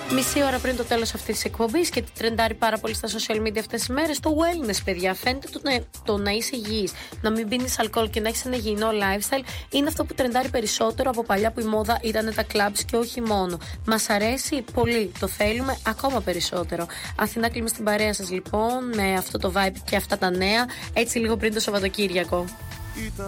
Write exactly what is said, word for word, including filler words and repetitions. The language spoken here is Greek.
Μισή ώρα πριν το τέλος αυτής της εκπομπής και τι τρεντάρει πάρα πολύ στα social media αυτές τις μέρες, το wellness, παιδιά. Φαίνεται το να, το να είσαι υγιής, να μην πίνεις αλκοόλ και να έχεις ένα υγιεινό lifestyle είναι αυτό που τρεντάρει περισσότερο από παλιά που η μόδα ήταν τα clubs και όχι μόνο. Μας αρέσει πολύ, το θέλουμε ακόμα περισσότερο. Αθηνά κλείνουμε στην παρέα σας λοιπόν με αυτό το vibe και αυτά τα νέα, έτσι λίγο πριν το Σαββατοκύριακο.